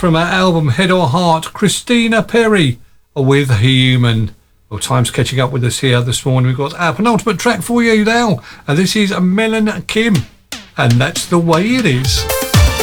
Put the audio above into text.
from our album Head or Heart, Christina Perri with Human. Well, time's catching up with us here this morning. We've got our penultimate track for you now, and this is Melon Kim, and That's the Way It Is.